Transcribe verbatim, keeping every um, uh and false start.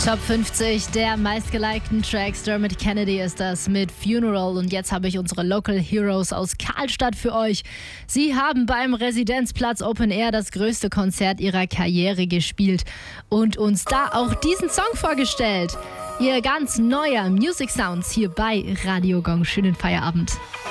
Top fünfzig der meistgelikten Tracks. Dermot Kennedy ist das mit Funeral. Und jetzt habe ich unsere Local Heroes aus Karlstadt für euch. Sie haben beim Residenzplatz Open Air das größte Konzert ihrer Karriere gespielt und uns da auch diesen Song vorgestellt. Ihr ganz neuer Music Sounds hier bei Radio Gong. Schönen Feierabend.